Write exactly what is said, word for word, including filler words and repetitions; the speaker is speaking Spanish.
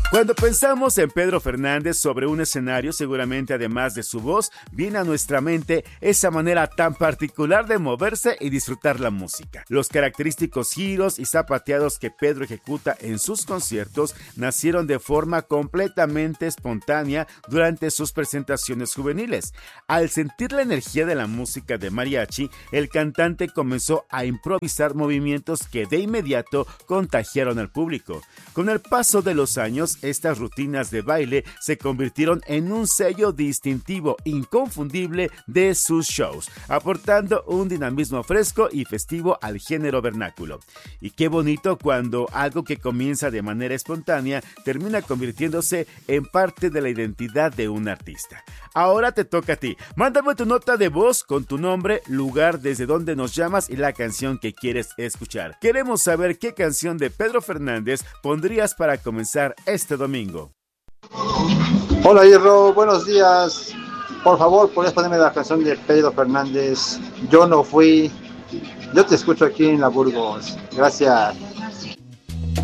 Cuando pensamos en Pedro Fernández sobre un escenario, seguramente además de su voz, viene a nuestra mente esa manera tan particular de moverse y disfrutar la música. Los característicos giros y zapateados que Pedro ejecuta en sus conciertos nacieron de forma completamente espontánea durante sus presentaciones juveniles. Al sentir la energía de la música de mariachi, el cantante comenzó a improvisar movimientos que de inmediato contagiaron al público. Con el paso de los años, estas rutinas de baile se convirtieron en un sello distintivo inconfundible de sus shows, aportando un dinamismo fresco y festivo al género vernáculo. Y qué bonito cuando algo que comienza de manera espontánea termina convirtiéndose en parte de la identidad de un artista. Ahora te toca a ti. Mándame tu nota de voz con tu nombre, lugar desde donde nos llamas y la canción que quieres escuchar. Queremos saber qué canción de Pedro Fernández pondrías para comenzar este domingo. Hola Hierro, buenos días. Por favor, ¿podrías ponerme la canción de Pedro Fernández? Yo no fui. Yo te escucho aquí en la Burgos. Gracias.